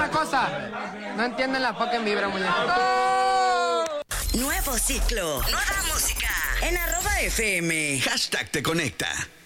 una cosa. No entienden la fucking vibra, muñeco. Nuevo ciclo. Nueva música. En @FM. #te conecta.